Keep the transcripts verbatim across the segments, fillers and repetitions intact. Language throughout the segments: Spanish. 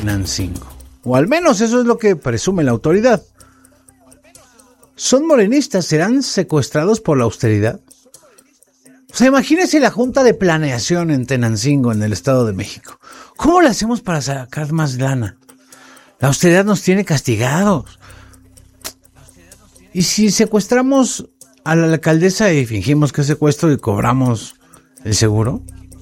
Tenancingo. O al menos eso es lo que presume la autoridad. ¿Son morenistas? ¿Serán secuestrados por la austeridad? O sea, imagínese la Junta de Planeación en Tenancingo, en el Estado de México. ¿Cómo le hacemos para sacar más lana? La austeridad nos tiene castigados. ¿Y si secuestramos a la alcaldesa y fingimos que es secuestro y cobramos el seguro?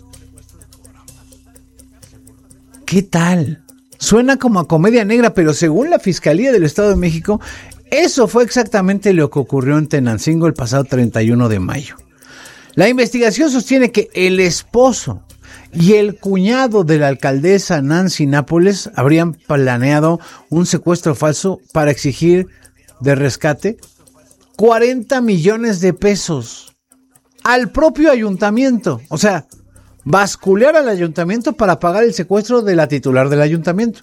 ¿Qué tal? Suena como a comedia negra, pero según la Fiscalía del Estado de México, eso fue exactamente lo que ocurrió en Tenancingo el pasado treinta y uno de mayo. La investigación sostiene que el esposo y el cuñado de la alcaldesa Nancy Nápoles habrían planeado un secuestro falso para exigir de rescate cuarenta millones de pesos al propio ayuntamiento. O sea, basculear al ayuntamiento para pagar el secuestro de la titular del ayuntamiento.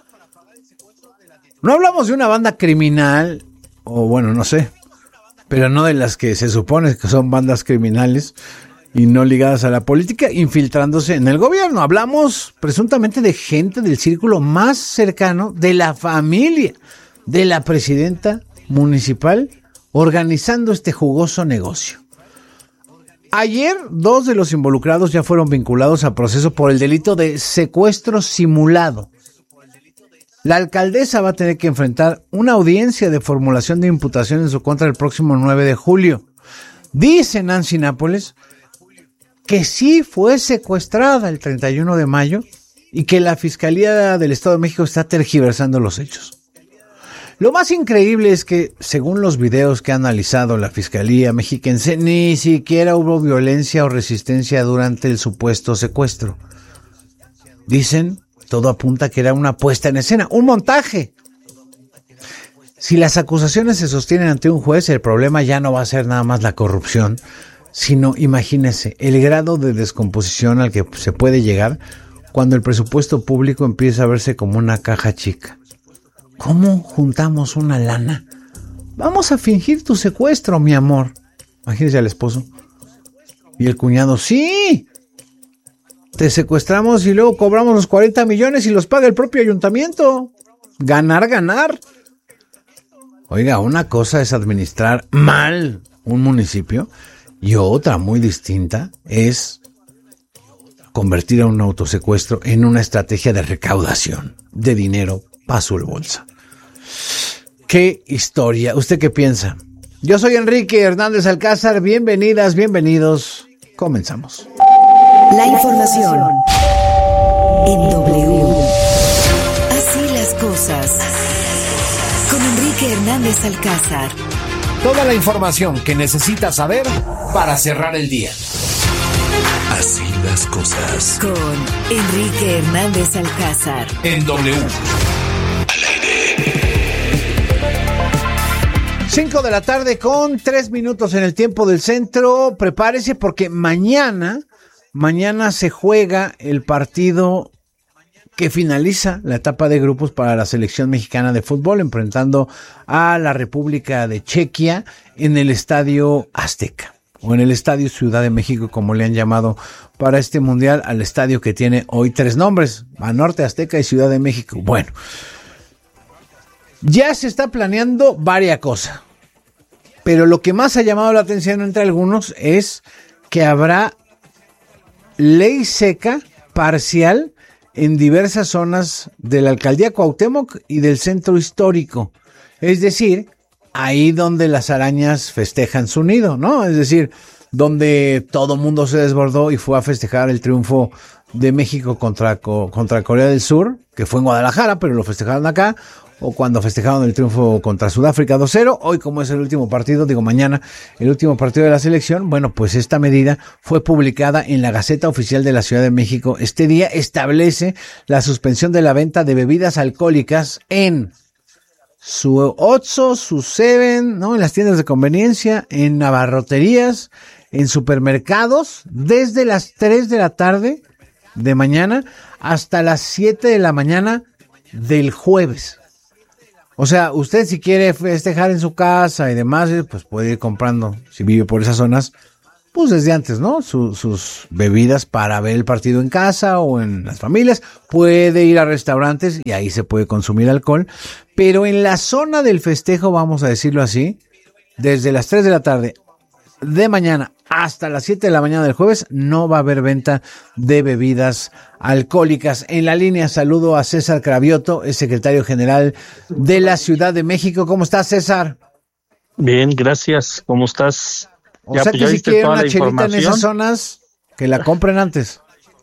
No hablamos de una banda criminal, o bueno, no sé, pero no de las que se supone que son bandas criminales y no ligadas a la política, infiltrándose en el gobierno. Hablamos presuntamente de gente del círculo más cercano de la familia de la presidenta municipal, organizando este jugoso negocio. Ayer, dos de los involucrados ya fueron vinculados a proceso por el delito de secuestro simulado. La alcaldesa va a tener que enfrentar una audiencia de formulación de imputación en su contra el próximo nueve de julio. Dice Nancy Nápoles que sí fue secuestrada el treinta y uno de mayo y que la Fiscalía del Estado de México está tergiversando los hechos. Lo más increíble es que, según los videos que ha analizado la Fiscalía mexiquense, ni siquiera hubo violencia o resistencia durante el supuesto secuestro. Dicen, todo apunta que era una puesta en escena, un montaje. Si las acusaciones se sostienen ante un juez, el problema ya no va a ser nada más la corrupción, sino, imagínese, el grado de descomposición al que se puede llegar cuando el presupuesto público empieza a verse como una caja chica. ¿Cómo juntamos una lana? Vamos a fingir tu secuestro, mi amor. Imagínese al esposo. Y el cuñado, sí, te secuestramos y luego cobramos los cuarenta millones y los paga el propio ayuntamiento. Ganar, ganar. Oiga, una cosa es administrar mal un municipio y otra muy distinta es convertir a un autosecuestro en una estrategia de recaudación de dinero para su bolsa. ¡Qué historia! ¿Usted qué piensa? Yo soy Enrique Hernández Alcázar. Bienvenidas, bienvenidos. Comenzamos. La información en W. Así las cosas. Con Enrique Hernández Alcázar. Toda la información que necesitas saber para cerrar el día. Así las cosas. Con Enrique Hernández Alcázar. En W. cinco de la tarde con tres minutos en el tiempo del centro. Prepárese porque mañana, mañana se juega el partido que finaliza la etapa de grupos para la selección mexicana de fútbol, enfrentando a la República de Chequia en el Estadio Azteca, o en el Estadio Ciudad de México, como le han llamado para este mundial, al estadio que tiene hoy tres nombres: Banorte, Azteca y Ciudad de México. Bueno, ya se está planeando varias cosas, pero lo que más ha llamado la atención entre algunos es que habrá ley seca parcial en diversas zonas de la alcaldía Cuauhtémoc y del centro histórico. Es decir, ahí donde las arañas festejan su nido, ¿no? Es decir, donde todo mundo se desbordó y fue a festejar el triunfo de México contra, contra Corea del Sur, que fue en Guadalajara, pero lo festejaron acá. O cuando festejaron el triunfo contra Sudáfrica dos cero, hoy como es el último partido, digo mañana, el último partido de la selección, bueno, pues esta medida fue publicada en la Gaceta Oficial de la Ciudad de México. Este día establece la suspensión de la venta de bebidas alcohólicas en su Oxxo, su Seven, ¿no? En las tiendas de conveniencia, en abarroterías, en supermercados, desde las tres de la tarde de mañana hasta las siete de la mañana del jueves. O sea, usted si quiere festejar en su casa y demás, pues puede ir comprando, si vive por esas zonas, pues desde antes, ¿no? Su, sus bebidas para ver el partido en casa o en las familias. Puede ir a restaurantes y ahí se puede consumir alcohol. Pero en la zona del festejo, vamos a decirlo así, desde las tres de la tarde de mañana hasta las siete de la mañana del jueves, no va a haber venta de bebidas alcohólicas. En la línea saludo a César Cravioto, es secretario general de la Ciudad de México. ¿Cómo estás, César? Bien, gracias. ¿Cómo estás? O Ya, sea pues, que ya si viste quieren toda una la chelita en información. esas zonas, que la compren antes.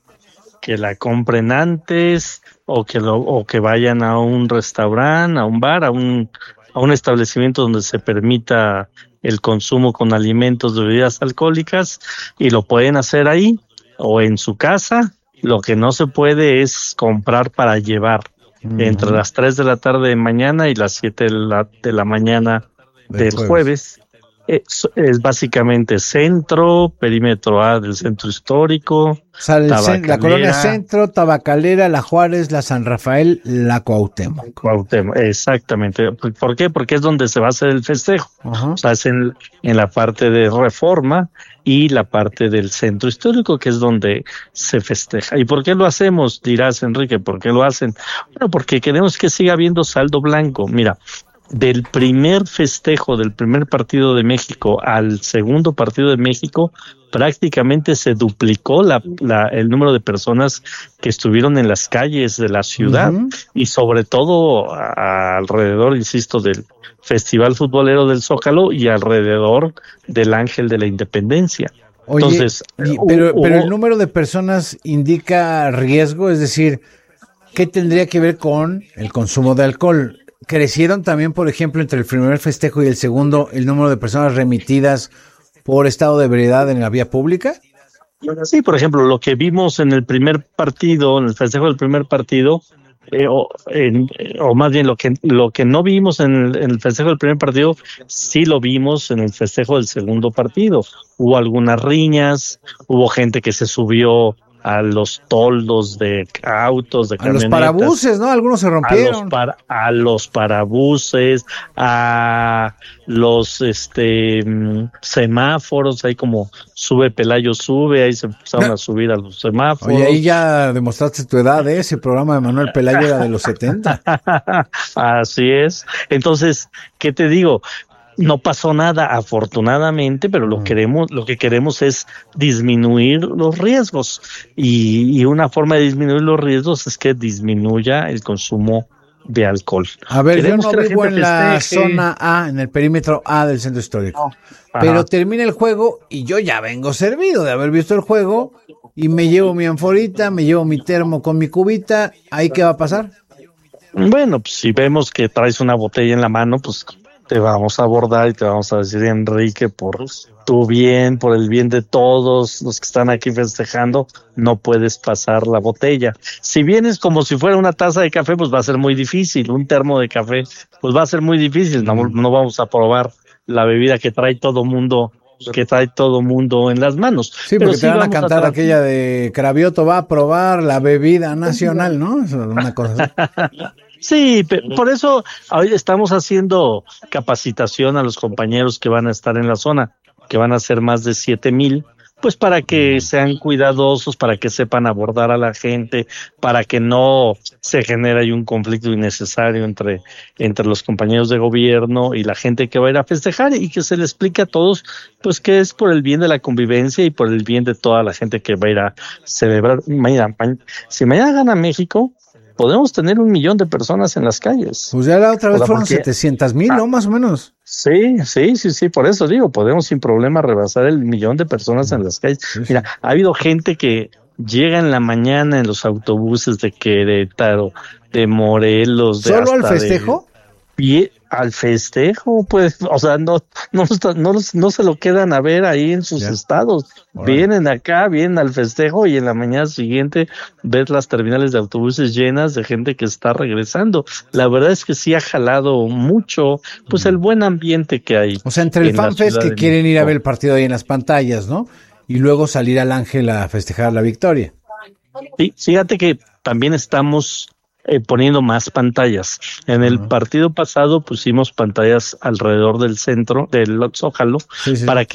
Que la compren antes o que lo, o que vayan a un restaurante, a un bar, a un a un establecimiento donde se permita el consumo con alimentos de bebidas alcohólicas, y lo pueden hacer ahí o en su casa. Lo que no se puede es comprar para llevar uh-huh. entre las tres de la tarde de mañana y las siete de la, de la mañana del, del jueves. jueves. Es, es básicamente centro, perímetro A del centro histórico, o sea, el cen- la colonia Centro, Tabacalera, La Juárez, la San Rafael, la Cuauhtémoc. Cuauhtémoc, exactamente. ¿Por qué? Porque es donde se va a hacer el festejo. Uh-huh. O sea, es en, en la parte de Reforma y la parte del centro histórico, que es donde se festeja. ¿Y por qué lo hacemos? Dirás, Enrique, ¿por qué lo hacen? Bueno, porque queremos que siga habiendo saldo blanco. Mira, del primer festejo, del primer partido de México al segundo partido de México, prácticamente se duplicó la, la, el número de personas que estuvieron en las calles de la ciudad uh-huh. y sobre todo a, a alrededor, insisto, del Festival Futbolero del Zócalo y alrededor del Ángel de la Independencia. Oye, Entonces, y, pero, hubo, pero el número de personas indica riesgo, es decir, ¿qué tendría que ver con el consumo de alcohol? ¿Crecieron también, por ejemplo, entre el primer festejo y el segundo, el número de personas remitidas por estado de ebriedad en la vía pública? Sí, por ejemplo, lo que vimos en el primer partido, en el festejo del primer partido, eh, o, en, o más bien lo que lo que no vimos en el, en el festejo del primer partido, sí lo vimos en el festejo del segundo partido. Hubo algunas riñas, hubo gente que se subió a los toldos de autos, de camionetas. A los parabuses, ¿no? Algunos se rompieron. A los, para, a los parabuses, a los este semáforos, ahí como sube Pelayo sube, ahí se empezaron no. a subir a los semáforos. Oye, ahí ya demostraste tu edad, ¿eh? Ese programa de Manuel Pelayo era de los setenta. Así es. Entonces, ¿qué te digo? No pasó nada, afortunadamente, pero lo queremos, lo que queremos es disminuir los riesgos. Y, y una forma de disminuir los riesgos es que disminuya el consumo de alcohol. A ver, queremos yo no vivo en la festeje. Zona A, en el perímetro A del centro histórico. No. Pero termina el juego y yo ya vengo servido de haber visto el juego y me llevo mi anforita, me llevo mi termo con mi cubita. ¿Ahí qué va a pasar? Bueno, pues si vemos que traes una botella en la mano, pues te vamos a abordar y te vamos a decir, Enrique, por tu bien, por el bien de todos los que están aquí festejando, no puedes pasar la botella. Si vienes como si fuera una taza de café, pues va a ser muy difícil. Un termo de café, pues va a ser muy difícil. No, no vamos a probar la bebida que trae todo mundo, que trae todo mundo en las manos. Sí, porque Pero te sí van a cantar a aquella de Cravioto va a probar la bebida nacional, ¿no? Eso es una cosa así. Sí, por eso hoy estamos haciendo capacitación a los compañeros que van a estar en la zona, que van a ser más de siete mil, pues para que sean cuidadosos, para que sepan abordar a la gente, para que no se genere ahí un conflicto innecesario entre, entre los compañeros de gobierno y la gente que va a ir a festejar, y que se le explique a todos pues que es por el bien de la convivencia y por el bien de toda la gente que va a ir a celebrar. Mañana, si mañana gana México, podemos tener un millón de personas en las calles. Pues ya la otra vez fueron setecientas mil, ¿no? Más o menos. Sí, sí, sí, sí, por eso digo, podemos sin problema rebasar el millón de personas en las calles. Sí, sí. Mira, ha habido gente que llega en la mañana en los autobuses de Querétaro, de Morelos, de ¿Solo al festejo? De, al festejo, pues, o sea, no, no, no, no se lo quedan a ver ahí en sus ya. estados. Bueno. Vienen acá, vienen al festejo y en la mañana siguiente ves las terminales de autobuses llenas de gente que está regresando. La verdad es que sí ha jalado mucho, pues, el buen ambiente que hay. O sea, entre el FanFest que quieren ir a ver el partido ahí en las pantallas, ¿no? Y luego salir al Ángel a festejar la victoria. Sí, fíjate que también estamos Eh, poniendo más pantallas. En el uh-huh. partido pasado pusimos pantallas alrededor del centro, del Zócalo, sí, sí. para que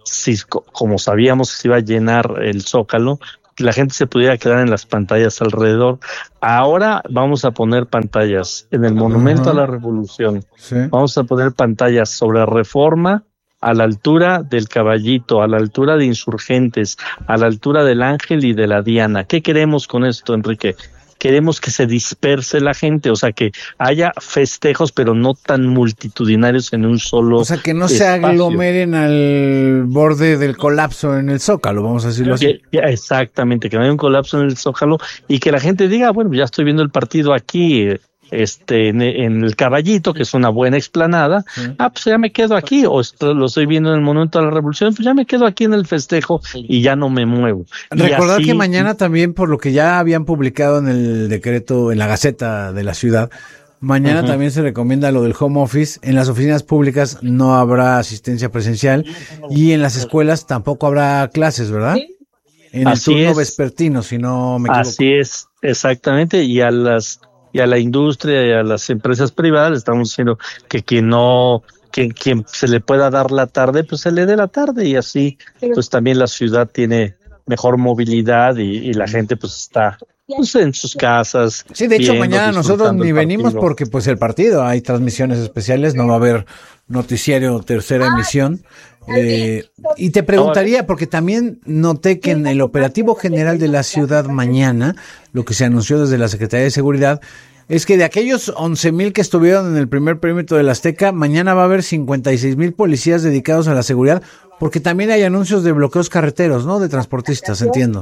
si como sabíamos que se iba a llenar el Zócalo, la gente se pudiera quedar en las pantallas alrededor. Ahora vamos a poner pantallas en el Monumento uh-huh. a la Revolución. Sí. Vamos a poner pantallas sobre Reforma, a la altura del Caballito, a la altura de Insurgentes, a la altura del Ángel y de la Diana. ¿Qué queremos con esto, Enrique? Queremos que se disperse la gente, o sea, que haya festejos, pero no tan multitudinarios en un solo O sea, que no espacio. Se aglomeren al borde del colapso en el Zócalo, vamos a decirlo así. Que, exactamente, que no haya un colapso en el Zócalo y que la gente diga, bueno, ya estoy viendo el partido aquí, este en, en el Caballito, que es una buena explanada, sí. ah, pues ya me quedo aquí, o esto, lo estoy viendo en el Monumento a la Revolución, pues ya me quedo aquí en el festejo y ya no me muevo. Recordar así, que mañana también, por lo que ya habían publicado en el decreto, en la Gaceta de la ciudad, mañana uh-huh. también se recomienda lo del home office. En las oficinas públicas no habrá asistencia presencial y en las escuelas tampoco habrá clases, ¿verdad? En así el turno es. vespertino, si no me equivoco. Así es, exactamente, y a las y a la industria y a las empresas privadas le estamos diciendo que quien no, que quien se le pueda dar la tarde, pues se le dé la tarde y así pues también la ciudad tiene mejor movilidad y, y la gente pues está pues en sus casas. Sí, de hecho viendo, mañana nosotros ni venimos partido. porque pues el partido, hay transmisiones especiales, no va a haber noticiario tercera emisión. Eh, y te preguntaría, porque también noté que en el operativo general de la ciudad mañana, lo que se anunció desde la Secretaría de Seguridad, es que de aquellos once mil que estuvieron en el primer perímetro de la Azteca, mañana va a haber cincuenta y seis mil policías dedicados a la seguridad, porque también hay anuncios de bloqueos carreteros, ¿no? De transportistas, entiendo.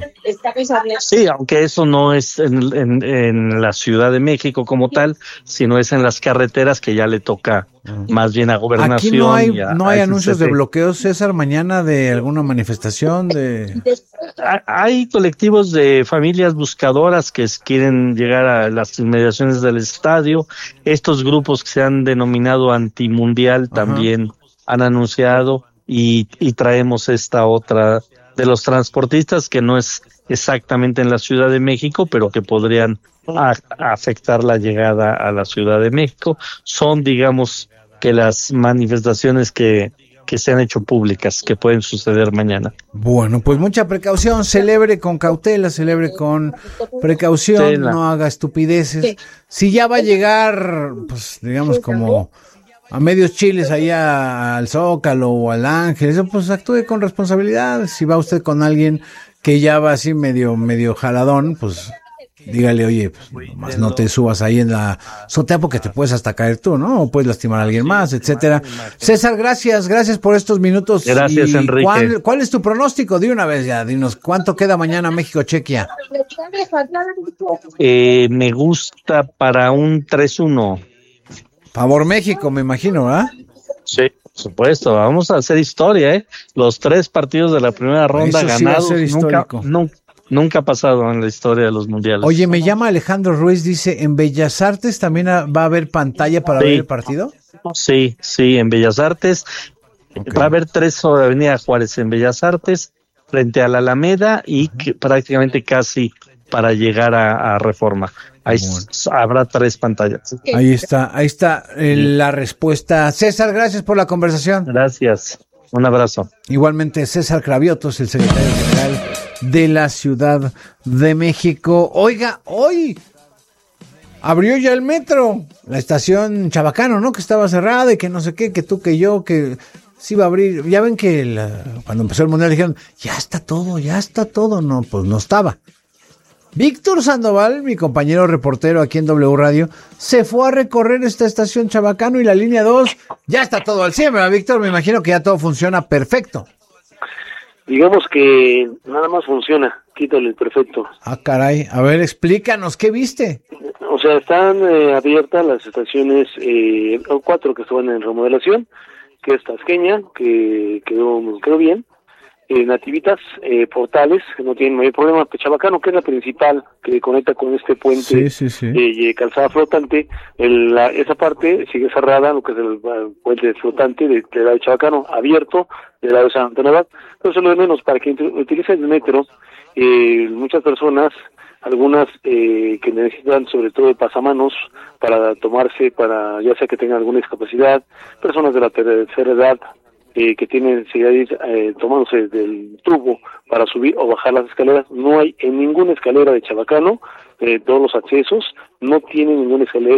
Sí, aunque eso no es en, en, en la Ciudad de México como tal, sino es en las carreteras que ya le toca más bien a Gobernación. Aquí no hay, a, no hay a anuncios de bloqueos, César, mañana de alguna manifestación. de Hay colectivos de familias buscadoras que quieren llegar a las inmediaciones del estadio. Estos grupos que se han denominado antimundial también Ajá. han anunciado. Y, y traemos esta otra de los transportistas que no es exactamente en la Ciudad de México, pero que podrían a, a afectar la llegada a la Ciudad de México. Son, digamos, que las manifestaciones que, que se han hecho públicas, que pueden suceder mañana. Bueno, pues mucha precaución, celebre con cautela, celebre con precaución, sí, la... no haga estupideces. Si ya va a llegar, pues digamos como... a medios chiles allá al Zócalo o al Ángel, eso pues actúe con responsabilidad. Si va usted con alguien que ya va así medio medio jaladón, pues dígale, oye, pues más no te subas ahí en la azotea porque te puedes hasta caer tú, ¿no? O puedes lastimar a alguien más, etcétera. César, gracias, gracias por estos minutos. Gracias, y Enrique. ¿cuál, ¿Cuál es tu pronóstico? De una vez ya, dinos, ¿cuánto queda mañana México-Chequia? Eh, me gusta para un tres uno. Favor México, me imagino, ¿verdad? Sí, por supuesto. Vamos a hacer historia, ¿eh? Los tres partidos de la primera ronda Eso sí ganados. va a ser nunca, nunca, nunca ha pasado en la historia de los mundiales. Oye, me llama Alejandro Ruiz, dice, ¿en Bellas Artes también va a haber pantalla para sí. ver el partido? Sí, sí, en Bellas Artes. Okay. Va a haber tres sobre Avenida Juárez en Bellas Artes, frente a la Alameda y uh-huh. que, prácticamente casi para llegar a, a Reforma. Ahí bueno. habrá tres pantallas. Ahí está, ahí está eh, la respuesta. César, gracias por la conversación. Gracias, un abrazo. Igualmente César Craviotos, el secretario general de la Ciudad de México. Oiga, hoy abrió ya el metro, la estación Chabacano, ¿no? Que estaba cerrada y que no sé qué, que tú, que yo, que sí iba a abrir. Ya ven que la, cuando empezó el mundial dijeron, ya está todo, ya está todo. No, pues no estaba. Víctor Sandoval, mi compañero reportero aquí en W Radio, se fue a recorrer esta estación Chabacano y la línea dos. Ya está todo al cien, ¿verdad, Víctor? Me imagino que ya todo funciona perfecto. Digamos que nada más funciona, quítale el perfecto. Ah, caray. A ver, explícanos, ¿qué viste? O sea, están eh, abiertas las estaciones eh, cuatro que estaban en remodelación, que es Tasqueña, que quedó, quedó bien. Eh, Nativitas, eh, Portales, que no tienen mayor problema, Chabacano, que es la principal, que conecta con este puente, sí, sí, sí. Eh, calzada flotante, el, la, esa parte sigue cerrada, lo que es el, el puente flotante de, de la de Chabacano, abierto, de la de Santa Nava. Entonces, lo de menos, para que utilicen el metro, eh, muchas personas, algunas eh, que necesitan sobre todo de pasamanos para tomarse, para ya sea que tengan alguna discapacidad, personas de la tercera edad, eh, que tienen seguridad eh, tomándose del tubo para subir o bajar las escaleras. No hay en ninguna escalera de Chabacano, eh, todos los accesos no tienen ninguna escalera